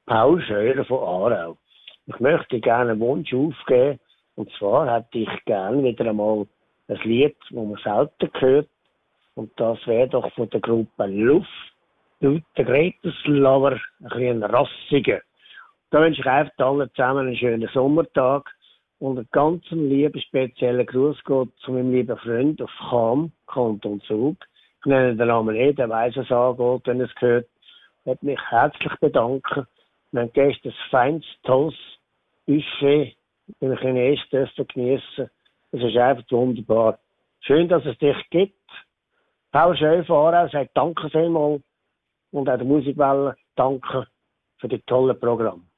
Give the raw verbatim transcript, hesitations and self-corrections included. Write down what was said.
Paul Scheurer von Aarau. Ich möchte gerne einen Wunsch aufgeben. Und zwar hätte ich gerne wieder einmal ein Lied, das man selten hört. Und das wäre doch von der Gruppe Luft, laut der Greteslauer, ein bisschen rassiger. Da wünsche ich einfach allen zusammen einen schönen Sommertag. Und einen ganz lieben, speziellen Gruß geht zu meinem lieben Freund auf Cham, Kanton Zug. Ich nenne den Namen nicht, der weiss, was angeht, wenn er es gehört. Ich möchte mich herzlich bedanken. Wir haben gestern ein feines, tolles Buffet im Chinesen dürfen geniessen. Das ist einfach wunderbar. Schön, dass es dich gibt. Paul Scheurer von Aarau sagt danke vielmals und auch der Musikwelle danke für das tolle Programm.